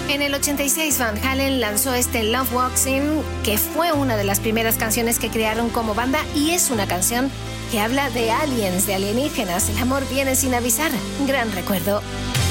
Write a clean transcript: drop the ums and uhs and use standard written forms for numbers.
En el 86 Van Halen lanzó este Love Walks In, que fue una de las primeras canciones que crearon como banda y es una canción que habla de aliens, de alienígenas. El amor viene sin avisar. Gran recuerdo.